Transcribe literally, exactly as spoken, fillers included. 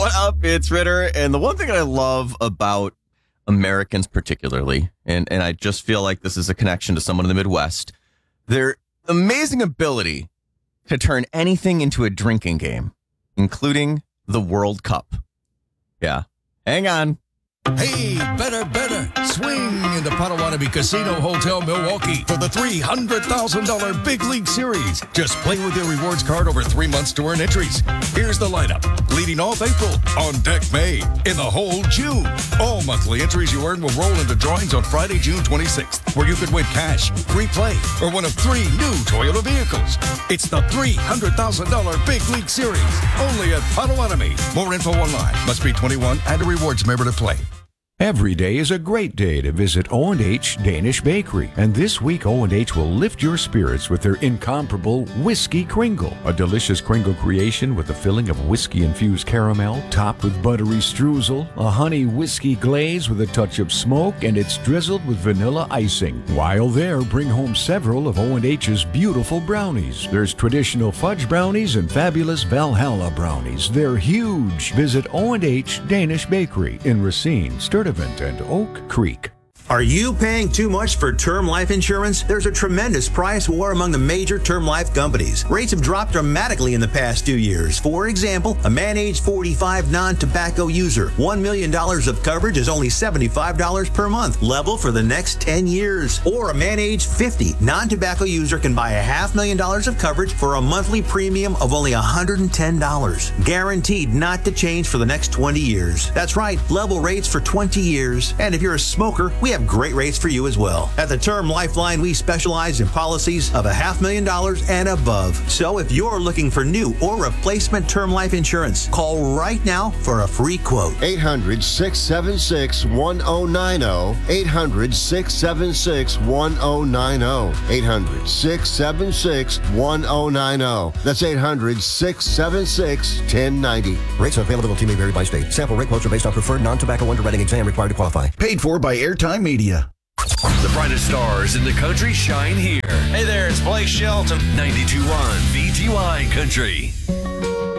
What up? It's Ritter. And the one thing I love about Americans particularly, and, and I just feel like this is a connection to someone in the Midwest, their amazing ability to turn anything into a drinking game, including the World Cup. Yeah. Hang on. Hey, better, better. Swing into Potawatomi Casino Hotel, Milwaukee for the three hundred thousand dollars Big League Series. Just play with your rewards card over three months to earn entries. Here's the lineup. Leading off April, on deck May, in the hole June. All monthly entries you earn will roll into drawings on Friday, June twenty-sixth, where you could win cash, free play, or one of three new Toyota vehicles. It's the three hundred thousand dollars Big League Series, only at Potawatomi. More info online. Must be twenty-one and a rewards member to play. Every day is a great day to visit O and H Danish Bakery. And this week, O and H will lift your spirits with their incomparable Whiskey Kringle. A delicious Kringle creation with a filling of whiskey-infused caramel, topped with buttery streusel, a honey whiskey glaze with a touch of smoke, and it's drizzled with vanilla icing. While there, bring home several of O and H's beautiful brownies. There's traditional fudge brownies and fabulous Valhalla brownies. They're huge. Visit O and H Danish Bakery in Racine, Sturtevant, and Oak Creek. Are you paying too much for term life insurance? There's a tremendous price war among the major term life companies. Rates have dropped dramatically in the past two years. For example, a man age forty-five non-tobacco user, one million dollars of coverage is only seventy-five dollars per month, level for the next ten years. Or a man age fifty non-tobacco user can buy a half million dollars of coverage for a monthly premium of only one hundred ten dollars. Guaranteed not to change for the next twenty years. That's right, level rates for twenty years. And if you're a smoker, we have great rates for you as well. At the Term Lifeline, we specialize in policies of a half million dollars and above. So if you're looking for new or replacement term life insurance, call right now for a free quote. eight hundred, six seven six, one oh nine oh. eight hundred, six seven six, one oh nine oh. eight hundred, six seven six, one oh nine oh. That's eight hundred, six seven six, one oh nine oh. Rates and availability may vary by state. Sample rate quotes are based on preferred non-tobacco underwriting exam required to qualify. Paid for by Airtime Media. The brightest stars in the country shine here. Hey there, it's Blake Shelton. ninety-two point one V T Y Country.